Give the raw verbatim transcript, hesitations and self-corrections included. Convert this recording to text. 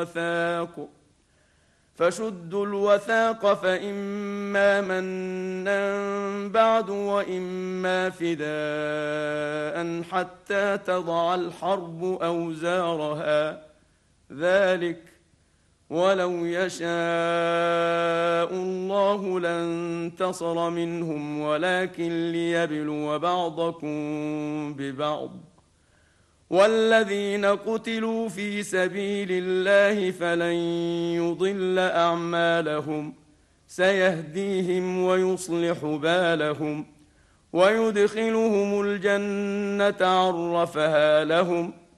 الوثاق فشدوا الوثاق فإما منا بعد وإما فداء حتى تضع الحرب أوزارها ذلك ولو يشاء الله لانتصر منهم ولكن ليبلو بعضكم ببعض والذين قتلوا في سبيل الله فلن يضل أعمالهم سيهديهم ويصلح بالهم ويدخلهم الجنة عرفها لهم